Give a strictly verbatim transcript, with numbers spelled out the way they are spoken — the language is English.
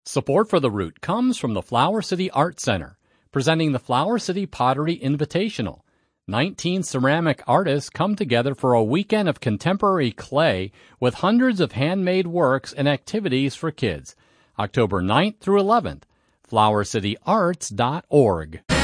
Support for the route comes from the Flower City Art Center, presenting the Flower City Pottery Invitational. nineteen ceramic artists come together for a weekend of contemporary clay with hundreds of handmade works and activities for kids. October ninth through eleventh, flower city arts dot org.